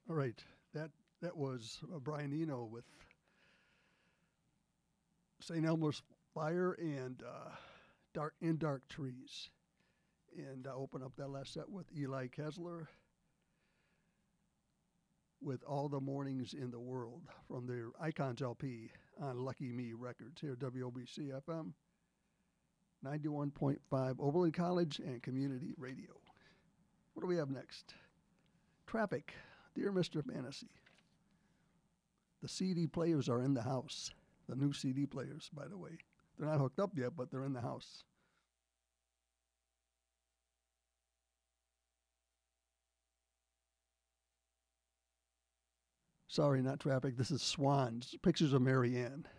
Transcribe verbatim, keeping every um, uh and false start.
All right, that that was uh, Brian Eno with Saint Elmo's Fire and uh, Dark in Dark Trees. And I open up that last set with Eli Kessler with All the Mornings in the World from their Icons L P on Lucky Me Records here at W O B C F M ninety-one point five Oberlin College and Community Radio. What do we have next? Traffic, Dear Mister Fantasy. The C D players are in the house. The new C D players, by the way. They're not hooked up yet, but they're in the house. Sorry, not traffic. This is Swans. Pictures of Marianne.